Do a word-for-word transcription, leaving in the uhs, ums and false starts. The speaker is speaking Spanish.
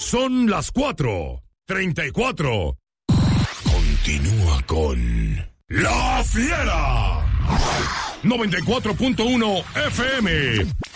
Son las cuatro treinta y cuatro. Continúa con La Fiera. noventa y cuatro punto uno F M.